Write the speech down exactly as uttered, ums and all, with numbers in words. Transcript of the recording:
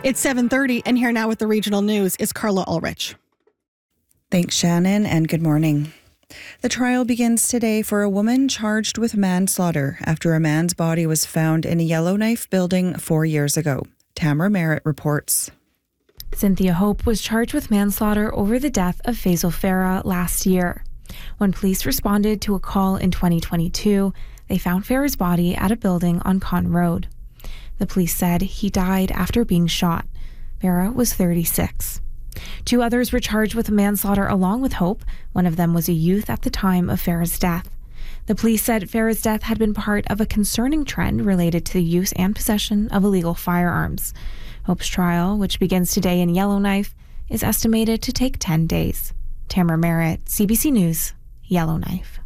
It's seven thirty, and here now with the regional news is Carla Ulrich. Thanks, Shannon, and good morning. The trial begins today for a woman charged with manslaughter after a man's body was found in a Yellowknife building four years ago. Tamara Merritt reports. Cynthia Hope was charged with manslaughter over the death of Faisal Farah last year. When police responded to a call in twenty twenty-two, they found Farah's body at a building on Con Road. The police said he died after being shot. Farah was thirty-six. Two others were charged with manslaughter along with Hope. One of them was a youth at the time of Farah's death. The police said Farah's death had been part of a concerning trend related to the use and possession of illegal firearms. Hope's trial, which begins today in Yellowknife, is estimated to take ten days. Tamara Merritt, C B C News, Yellowknife.